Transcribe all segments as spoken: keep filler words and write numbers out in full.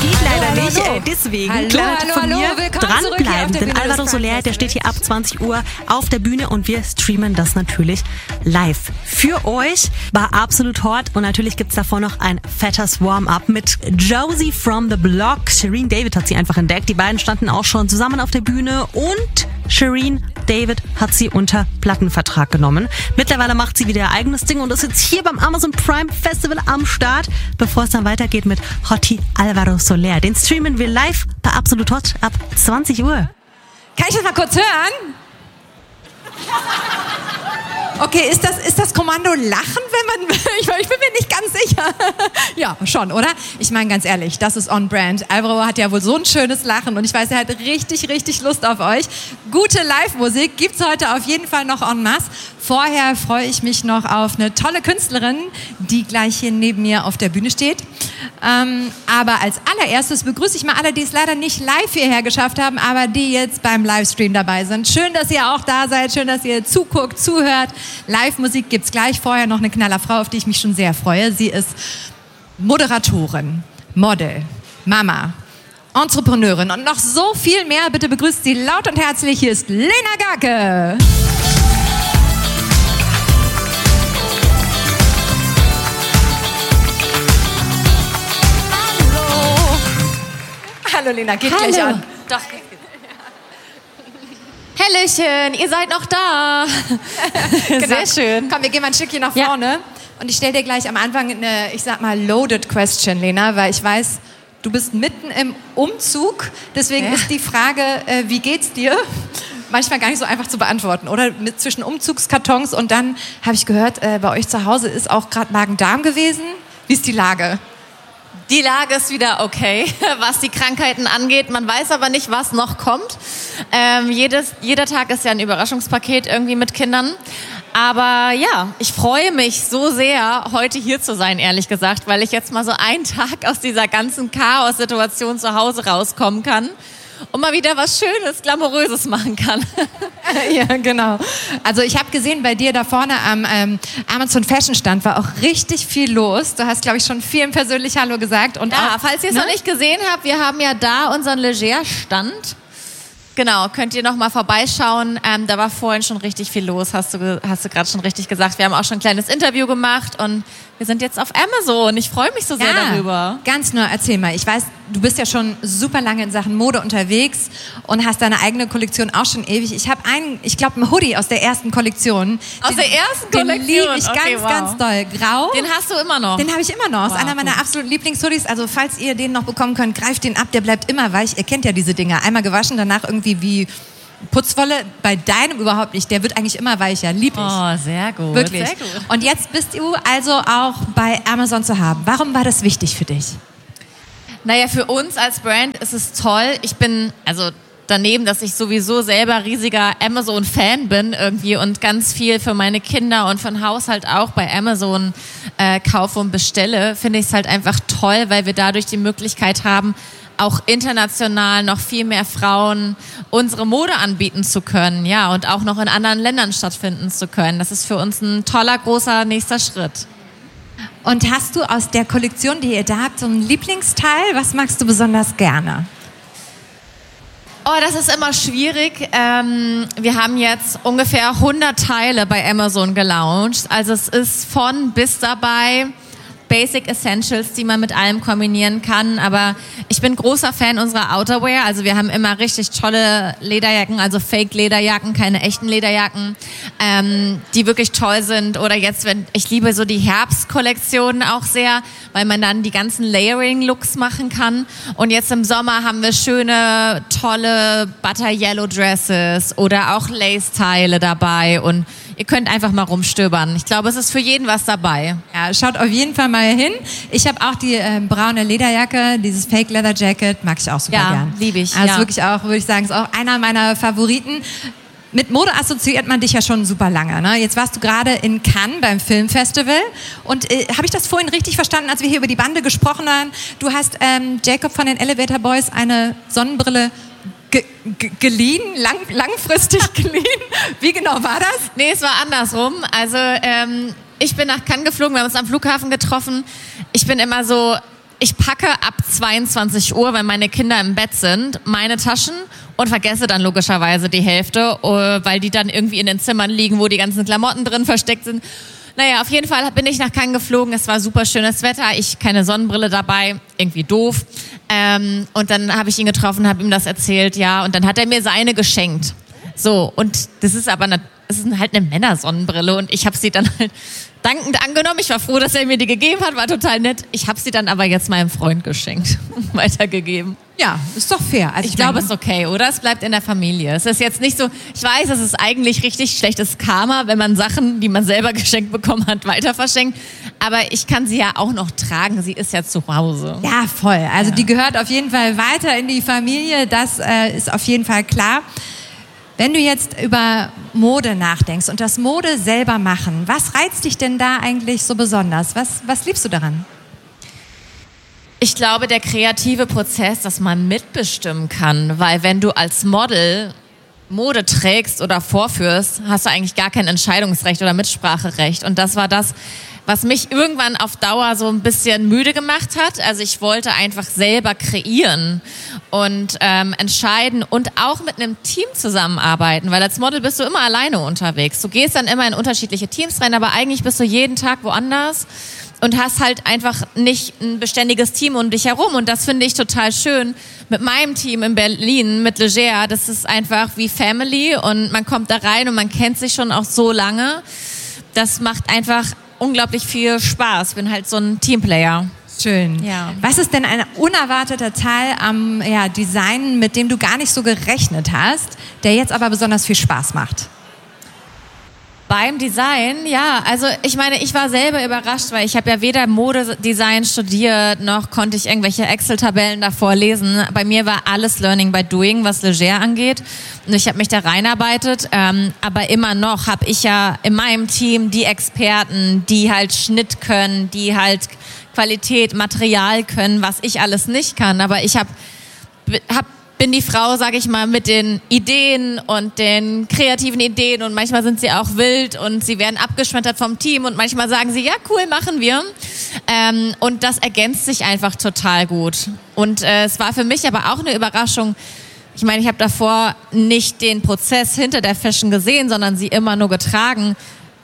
geht leider hallo, nicht. hallo. Äh, deswegen, Hallo, kleiner hallo, Tipp von hallo. mir, Willkommen zurück hier auf dranbleiben. der Denn Bühne des Alvaro Prime Soler, der Festivals. steht hier ab zwanzig Uhr auf der Bühne und wir streamen das natürlich live für euch bei Absolut Hot. Und natürlich gibt's davor noch ein fettes Warm-up mit Josie from the Block. Shireen David hat sie einfach entdeckt. Die beiden standen auch schon zusammen auf der Bühne und Shireen David hat sie unter Plattenvertrag genommen. Mittlerweile macht sie wieder ihr eigenes Ding und ist jetzt hier beim Amazon Prime Festival am Start, bevor es dann weitergeht mit Hottie Alvaro Soler. Den streamen wir live bei Absolut Hot ab zwanzig Uhr. Kann ich das mal kurz hören? Okay, ist das, ist das Kommando Lachen, wenn man... Ich, ich bin mir nicht ganz sicher. Ja, schon, oder? Ich meine, ganz ehrlich, das ist on brand. Alvaro hat ja wohl so ein schönes Lachen und ich weiß, er hat richtig, richtig Lust auf euch. Gute Live-Musik gibt's heute auf jeden Fall noch en masse. Vorher freue ich mich noch auf eine tolle Künstlerin, die gleich hier neben mir auf der Bühne steht. Ähm, aber als allererstes begrüße ich mal alle, die es leider nicht live hierher geschafft haben, aber die jetzt beim Livestream dabei sind. Schön, dass ihr auch da seid, schön, dass ihr zuguckt, zuhört. Live-Musik gibt's gleich. Vorher noch eine Knallerfrau, auf die ich mich schon sehr freue. Sie ist Moderatorin, Model, Mama, Entrepreneurin und noch so viel mehr. Bitte begrüßt sie laut und herzlich. Hier ist Lena Garke. Hallo Lena, geht Hallo. gleich an. Doch. Hallöchen, ihr seid noch da. Genau. Sehr schön. Komm, wir gehen mal ein Stückchen nach Ja. vorne. Und ich stelle dir gleich am Anfang eine, ich sag mal, loaded question, Lena, weil ich weiß, du bist mitten im Umzug. Deswegen Ja. ist die Frage, äh, wie geht's dir? Manchmal gar nicht so einfach zu beantworten, oder? Mit zwischen Umzugskartons und dann habe ich gehört, äh, bei euch zu Hause ist auch gerade Magen-Darm gewesen. Wie ist die Lage? Die Lage ist wieder okay, was die Krankheiten angeht. Man weiß aber nicht, was noch kommt. Ähm, jedes, jeder Tag ist ja ein Überraschungspaket irgendwie mit Kindern. Aber ja, ich freue mich so sehr, heute hier zu sein, ehrlich gesagt, weil ich jetzt mal so einen Tag aus dieser ganzen Chaos-Situation zu Hause rauskommen kann und mal wieder was Schönes, Glamouröses machen kann. Ja, genau. Also ich habe gesehen, bei dir da vorne am ähm, Amazon Fashion Stand war auch richtig viel los. Du hast, glaube ich, schon vielen persönlich Hallo gesagt. Und Ja, auch, falls ihr es ne? noch nicht gesehen habt, wir haben ja da unseren Leger-Stand. Genau, könnt ihr noch mal vorbeischauen. Ähm, da war vorhin schon richtig viel los, hast du, ge- hast du gerade schon richtig gesagt. Wir haben auch schon ein kleines Interview gemacht und wir sind jetzt auf Amazon. Ich freue mich so sehr Ja, darüber. ganz nur, erzähl mal. Ich weiß, du bist ja schon super lange in Sachen Mode unterwegs und hast deine eigene Kollektion auch schon ewig. Ich habe einen, ich glaube, einen Hoodie aus der ersten Kollektion. Aus den, der ersten Den Kollektion? liebe ich Okay, ganz, wow. ganz doll. Grau. Den hast du immer noch. Den habe ich immer noch. Ist Wow, einer meiner cool. absoluten Lieblingshoodies. Also falls ihr den noch bekommen könnt, greift den ab. Der bleibt immer weich. Ihr kennt ja diese Dinger. Einmal gewaschen, danach irgendwie wie Putzwolle. Bei deinem überhaupt nicht. Der wird eigentlich immer weicher. Lieb ich. Oh, sehr gut. Wirklich. Sehr gut. Und jetzt bist du also auch bei Amazon zu haben. Warum war das wichtig für dich? Naja, für uns als Brand ist es toll. Ich bin, also daneben, dass ich sowieso selber riesiger Amazon-Fan bin irgendwie und ganz viel für meine Kinder und für den Haushalt auch bei Amazon äh, kaufe und bestelle, finde ich es halt einfach toll, weil wir dadurch die Möglichkeit haben, auch international noch viel mehr Frauen unsere Mode anbieten zu können, ja, und auch noch in anderen Ländern stattfinden zu können. Das ist für uns ein toller, großer nächster Schritt. Und hast du aus der Kollektion, die ihr da habt, so einen Lieblingsteil? Was magst du besonders gerne? Oh, das ist immer schwierig. Ähm, wir haben jetzt ungefähr hundert Teile bei Amazon gelauncht. Also es ist von bis dabei. Basic Essentials, die man mit allem kombinieren kann. Aber ich bin großer Fan unserer Outerwear. Also wir haben immer richtig tolle Lederjacken, also Fake-Lederjacken, keine echten Lederjacken, ähm, die wirklich toll sind. Oder jetzt, wenn ich liebe so die Herbstkollektionen auch sehr, weil man dann die ganzen Layering-Looks machen kann. Und jetzt im Sommer haben wir schöne, tolle Butter-Yellow-Dresses oder auch Lace-Teile dabei. Und ihr könnt einfach mal rumstöbern. Ich glaube, es ist für jeden was dabei. Ja, schaut auf jeden Fall mal hin. Ich habe auch die äh, braune Lederjacke, dieses Fake Leather Jacket, mag ich auch super Ja, gern. liebe ich, Also ja. wirklich auch, würde ich sagen, ist auch einer meiner Favoriten. Mit Mode assoziiert man dich ja schon super lange. Ne? Jetzt warst du gerade in Cannes beim Filmfestival und äh, habe ich das vorhin richtig verstanden, als wir hier über die Bande gesprochen haben? Du hast ähm, Jacob von den Elevator Boys eine Sonnenbrille ge- ge- geliehen, lang, langfristig geliehen. Wie genau war das? Nee, es war andersrum. Also ähm, ich bin nach Cannes geflogen, wir haben uns am Flughafen getroffen. Ich bin immer so ich packe ab zweiundzwanzig Uhr, wenn meine Kinder im Bett sind, meine Taschen und vergesse dann logischerweise die Hälfte, weil die dann irgendwie in den Zimmern liegen, wo die ganzen Klamotten drin versteckt sind. Naja, auf jeden Fall bin ich nach Cannes geflogen. Es war super schönes Wetter. Ich keine Sonnenbrille dabei, irgendwie doof. Ähm, und dann habe ich ihn getroffen, habe ihm das erzählt, ja. Und dann hat er mir seine geschenkt. So, und das ist aber eine, das ist halt eine Männersonnenbrille. Und ich habe sie dann halt dankend angenommen. Ich war froh, dass er mir die gegeben hat, war total nett. Ich habe sie dann aber jetzt meinem Freund geschenkt, weitergegeben. Ja, ist doch fair. Also ich ich glaube, es ist okay, oder? Es bleibt in der Familie. Es ist jetzt nicht so, ich weiß, es ist eigentlich richtig schlechtes Karma, wenn man Sachen, die man selber geschenkt bekommen hat, weiter verschenkt. Aber ich kann sie ja auch noch tragen. Sie ist ja zu Hause. Ja, voll. Also ja. Die gehört auf jeden Fall weiter in die Familie. Das äh, ist auf jeden Fall klar. Wenn du jetzt über Mode nachdenkst und das Mode selber machen, was reizt dich denn da eigentlich so besonders? Was, was liebst du daran? Ich glaube, der kreative Prozess, dass man mitbestimmen kann, weil wenn du als Model Mode trägst oder vorführst, hast du eigentlich gar kein Entscheidungsrecht oder Mitspracherecht. Und das war das, was mich irgendwann auf Dauer so ein bisschen müde gemacht hat. Also ich wollte einfach selber kreieren und ähm, entscheiden und auch mit einem Team zusammenarbeiten, weil als Model bist du immer alleine unterwegs. Du gehst dann immer in unterschiedliche Teams rein, aber eigentlich bist du jeden Tag woanders und hast halt einfach nicht ein beständiges Team um dich herum. Und das finde ich total schön mit meinem Team in Berlin, mit Leger. Das ist einfach wie Family und man kommt da rein und man kennt sich schon auch so lange. Das macht einfach unglaublich viel Spaß. Ich bin halt so ein Teamplayer. Schön. Ja. Was ist denn ein unerwarteter Teil am ja, Design, mit dem du gar nicht so gerechnet hast, der jetzt aber besonders viel Spaß macht? Beim Design, ja, also ich meine, ich war selber überrascht, weil ich habe ja weder Modedesign studiert, noch konnte ich irgendwelche Excel-Tabellen davor lesen. Bei mir war alles Learning by Doing, was Leger angeht. Und ich habe mich da reinarbeitet, ähm, aber immer noch habe ich ja in meinem Team die Experten, die halt Schnitt können, die halt Qualität, Material können, was ich alles nicht kann. Aber ich habe hab bin die Frau, sage ich mal, mit den Ideen und den kreativen Ideen und manchmal sind sie auch wild und sie werden abgeschmettert vom Team und manchmal sagen sie, ja cool, machen wir. Ähm, und das ergänzt sich einfach total gut. Und äh, es war für mich aber auch eine Überraschung. Ich meine, ich habe davor nicht den Prozess hinter der Fashion gesehen, sondern sie immer nur getragen,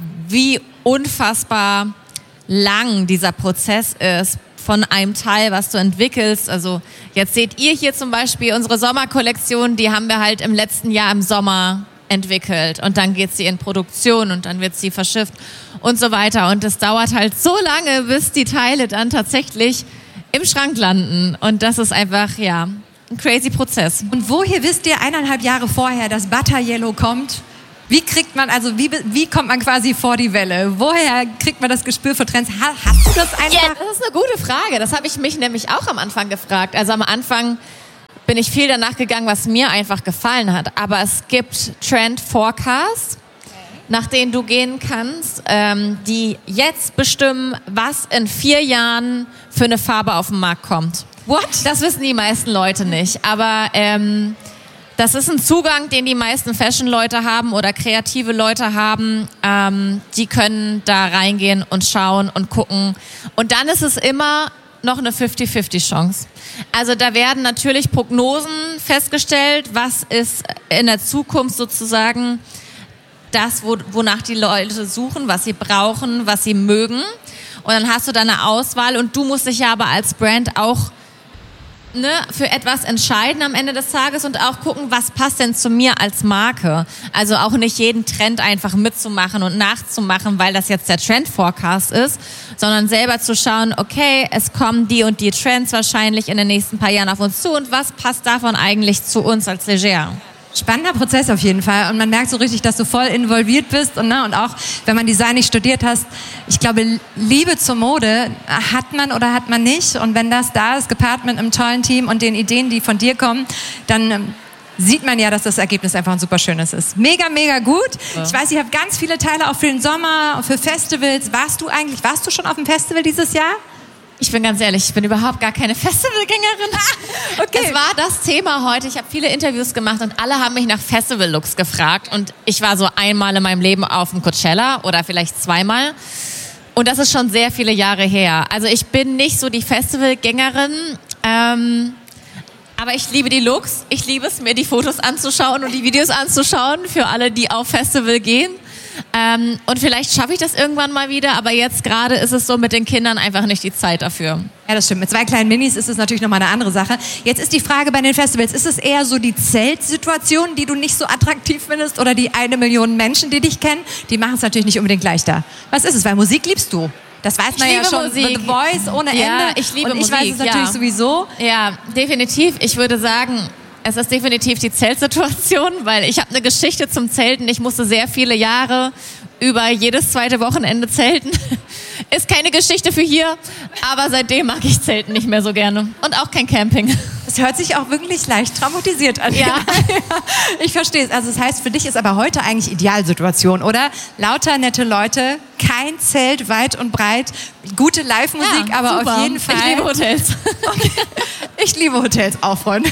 wie unfassbar lang dieser Prozess ist von einem Teil, was du entwickelst. Also jetzt seht ihr hier zum Beispiel unsere Sommerkollektion, die haben wir halt im letzten Jahr im Sommer entwickelt und dann geht sie in Produktion und dann wird sie verschifft und so weiter. Und es dauert halt so lange, bis die Teile dann tatsächlich im Schrank landen und das ist einfach, ja, ein crazy Prozess. Und woher wisst ihr eineinhalb Jahre vorher, dass Butter Yellow kommt? Wie kriegt man, also wie, wie kommt man quasi vor die Welle? Woher kriegt man das Gespür für Trends? Hast du das einfach? Ja, das ist eine gute Frage. Das habe ich mich nämlich auch am Anfang gefragt. Also am Anfang bin ich viel danach gegangen, was mir einfach gefallen hat. Aber es gibt Trend Forecasts, nach denen du gehen kannst, ähm, die jetzt bestimmen, was in vier Jahren für eine Farbe auf den Markt kommt. What? Das wissen die meisten Leute nicht. Aber ähm, das ist ein Zugang, den die meisten Fashion-Leute haben oder kreative Leute haben. Ähm, die können da reingehen und schauen und gucken. Und dann ist es immer noch eine fünfzig fünfzig Chance. Also da werden natürlich Prognosen festgestellt, was ist in der Zukunft sozusagen das, wo, wonach die Leute suchen, was sie brauchen, was sie mögen. Und dann hast du da eine Auswahl und du musst dich ja aber als Brand auch Ne, für etwas entscheiden am Ende des Tages und auch gucken, was passt denn zu mir als Marke. Also auch nicht jeden Trend einfach mitzumachen und nachzumachen, weil das jetzt der Trend-Forecast ist, sondern selber zu schauen, okay, es kommen die und die Trends wahrscheinlich in den nächsten paar Jahren auf uns zu und was passt davon eigentlich zu uns als Leger? Spannender Prozess auf jeden Fall und man merkt so richtig, dass du voll involviert bist und, ne, und auch, wenn man Design nicht studiert hast, ich glaube, Liebe zur Mode hat man oder hat man nicht und wenn das da ist, gepaart mit einem tollen Team und den Ideen, die von dir kommen, dann ähm, sieht man ja, dass das Ergebnis einfach ein super schönes ist. Mega, mega gut. Ja. Ich weiß, ihr habt ganz viele Teile auch für den Sommer, für Festivals. Warst du eigentlich, warst du schon auf dem Festival dieses Jahr? Ich bin ganz ehrlich, ich bin überhaupt gar keine Festivalgängerin. Okay. Es war das Thema heute. Ich habe viele Interviews gemacht und alle haben mich nach Festival-Looks gefragt. Und ich war so einmal in meinem Leben auf dem Coachella oder vielleicht zweimal. Und das ist schon sehr viele Jahre her. Also ich bin nicht so die Festivalgängerin, ähm, aber ich liebe die Looks. Ich liebe es, mir die Fotos anzuschauen und die Videos anzuschauen für alle, die auf Festival gehen. Ähm, und vielleicht schaffe ich das irgendwann mal wieder, aber jetzt gerade ist es so mit den Kindern einfach nicht die Zeit dafür. Ja, das stimmt. Mit zwei kleinen Minis ist es natürlich nochmal eine andere Sache. Jetzt ist die Frage bei den Festivals, ist es eher so die Zeltsituation, die du nicht so attraktiv findest, oder die eine Million Menschen, die dich kennen? Die machen es natürlich nicht unbedingt leichter. Was ist es? Weil Musik liebst du. Das weiß man ich ja liebe schon. Musik. The Voice ohne Ende. Ja, ich liebe Und ich Musik, weiß es natürlich ja. sowieso. Ja, definitiv. Ich würde sagen, es ist definitiv die Zeltsituation, weil ich habe eine Geschichte zum Zelten. Ich musste sehr viele Jahre über jedes zweite Wochenende zelten. Ist keine Geschichte für hier, aber seitdem mag ich Zelten nicht mehr so gerne. Und auch kein Camping. Es hört sich auch wirklich leicht traumatisiert an. Ja. Ich verstehe es. Also das heißt, für dich ist aber heute eigentlich Idealsituation, oder? Lauter nette Leute, kein Zelt weit und breit, gute Live-Musik, Ja, aber super. auf jeden Fall... Ich liebe Hotels. Okay. Ich liebe Hotels auch, Freunde.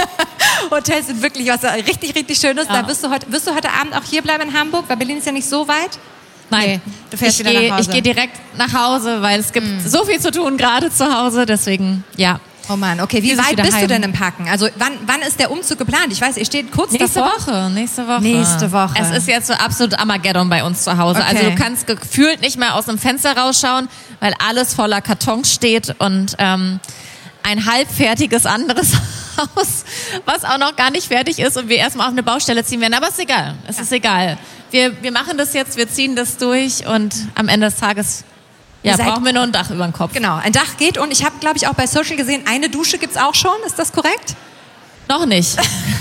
Hotels sind wirklich was richtig, richtig Schönes. Ja. Da wirst du, heute, wirst du heute Abend auch hier bleiben in Hamburg, weil Berlin ist ja nicht so weit. Nein, Nee, du fährst ich wieder gehe nach Hause. ich gehe direkt nach Hause, weil es gibt Mm. so viel zu tun, gerade zu Hause. Deswegen, ja. Oh Mann, okay. Wie Hier ist weit wieder bist du heim. denn im Packen? Also wann, wann ist der Umzug geplant? Ich weiß, ihr steht kurz Nächste davor. Woche, nächste Woche. Nächste Woche. Es ist jetzt so absolut Armageddon bei uns zu Hause. Okay. Also du kannst gefühlt nicht mehr aus dem Fenster rausschauen, weil alles voller Kartons steht und ähm, ein halbfertiges anderes Haus, was auch noch gar nicht fertig ist und wir erstmal auf eine Baustelle ziehen werden. Aber es ist egal. Es Ja. ist egal. Wir, wir machen das jetzt, wir ziehen das durch und am Ende des Tages ja, Ihr seid- brauchen wir nur ein Dach über dem Kopf. Genau, ein Dach geht und ich habe, glaube ich, auch bei Social gesehen, eine Dusche gibt's auch schon. Ist das korrekt? Noch nicht.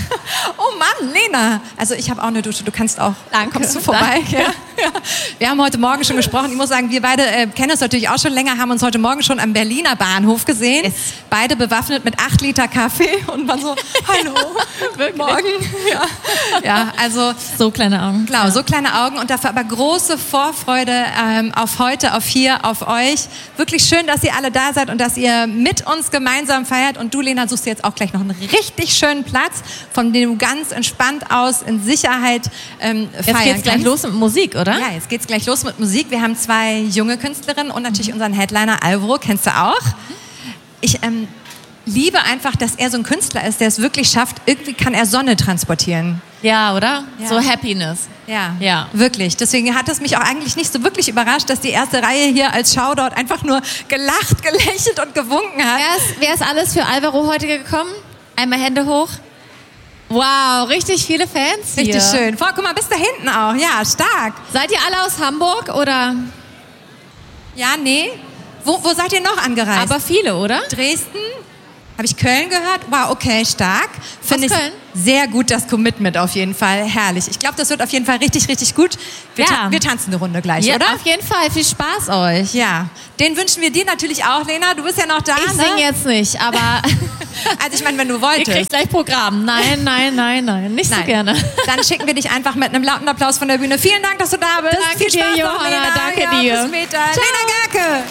Oh Mann, Lena. Also ich habe auch eine Dusche. Du kannst auch. Danke. Kommst du vorbei? Danke. Ja. Ja. Wir haben heute Morgen schon gesprochen. Ich muss sagen, wir beide äh, kennen uns natürlich auch schon länger, haben uns heute Morgen schon am Berliner Bahnhof gesehen. Yes. Beide bewaffnet mit acht Liter Kaffee und waren so, hallo, morgen. Ja. Ja, also So kleine Augen. Genau, so kleine Augen und dafür aber große Vorfreude ähm, auf heute, auf hier, auf euch. Wirklich schön, dass ihr alle da seid und dass ihr mit uns gemeinsam feiert. Und du, Lena, suchst dir jetzt auch gleich noch einen richtig schönen Platz, von dem du ganz entspannt aus in Sicherheit ähm, Jetzt feiern geht's gleich kannst. los mit Musik, oder? Ja, jetzt geht's gleich los mit Musik. Wir haben zwei junge Künstlerinnen und natürlich unseren Headliner Alvaro, kennst du auch. Ich ähm, liebe einfach, dass er so ein Künstler ist, der es wirklich schafft, irgendwie kann er Sonne transportieren. Ja, oder? Ja. So Happiness. Ja, Ja. wirklich. Deswegen hat es mich auch eigentlich nicht so wirklich überrascht, dass die erste Reihe hier als Shoutout einfach nur gelacht, gelächelt und gewunken hat. Wer ist, wer ist alles für Alvaro heute gekommen? Einmal Hände hoch. Wow, richtig viele Fans hier. Richtig schön. Vor, guck mal, bis da hinten auch. Ja, stark. Seid ihr alle aus Hamburg oder? Ja, nee. Wo, wo seid ihr noch angereist? Aber viele, oder? Dresden? Habe ich Köln gehört? Wow, okay, stark. Finde ich Köln? sehr gut, das Commitment auf jeden Fall. Herrlich. Ich glaube, das wird auf jeden Fall richtig, richtig gut. Wir, Ja. ta wir tanzen eine Runde gleich, Ja, oder? auf jeden Fall. Viel Spaß euch. Ja. Den wünschen wir dir natürlich auch, Lena. Du bist ja noch da, Ich ne? singe jetzt nicht, aber Also ich meine, wenn du ihr wolltest. kriegt gleich Programm. Nein, nein, nein, nein. Nicht Nein. so gerne. Dann schicken wir dich einfach mit einem lauten Applaus von der Bühne. Vielen Dank, dass du da bist. Danke Viel Spaß dir, noch, Johanna. Lena. Danke ja, dir. Bis später. Lena Gerke.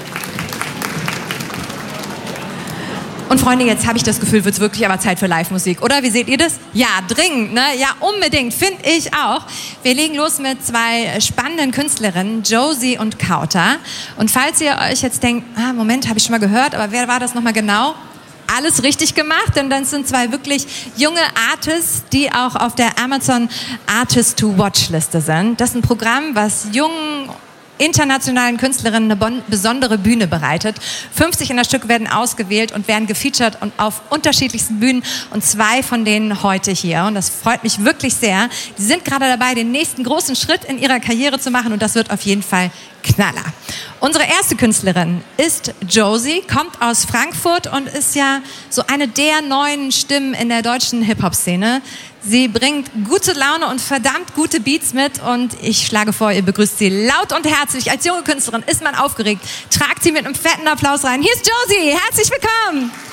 Und Freunde, jetzt habe ich das Gefühl, wird es wirklich aber Zeit für Live-Musik, oder? Wie seht ihr das? Ja, dringend, ne? Ja, unbedingt, finde ich auch. Wir legen los mit zwei spannenden Künstlerinnen, Josie und Kauta. Und falls ihr euch jetzt denkt, ah, Moment, habe ich schon mal gehört, aber wer war das nochmal genau? Alles richtig gemacht, denn das sind zwei wirklich junge Artists, die auch auf der Amazon Artist to Watch Liste sind. Das ist ein Programm, was jungen internationalen Künstlerinnen eine bon- besondere Bühne bereitet. fünfzig in der Stück werden ausgewählt und werden gefeatured und auf unterschiedlichsten Bühnen und zwei von denen heute hier. Und das freut mich wirklich sehr. Die sind gerade dabei, den nächsten großen Schritt in ihrer Karriere zu machen und das wird auf jeden Fall Knaller. Unsere erste Künstlerin ist Josie, kommt aus Frankfurt und ist ja so eine der neuen Stimmen in der deutschen Hip-Hop-Szene. Sie bringt gute Laune und verdammt gute Beats mit und ich schlage vor, ihr begrüßt sie laut und herzlich. Als junge Künstlerin ist man aufgeregt. Tragt sie mit einem fetten Applaus rein. Hier ist Josie. Herzlich willkommen.